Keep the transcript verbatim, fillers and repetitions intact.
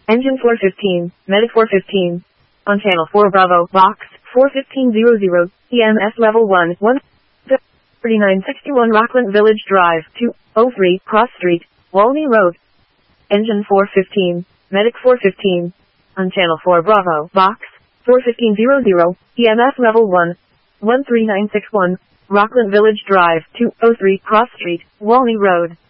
Engine four fifteen, Medic four fifteen. On channel four Bravo, box, four fifteen hundred, E M S level one, one thirty-nine sixty-one Rockland Village Drive, two oh three, Cross Street, Walney Road. Engine four fifteen, Medic four fifteen. On channel four Bravo, box, four fifteen hundred, E M S level one, one three nine six one, Rockland Village Drive, two oh three, Cross Street, Walney Road.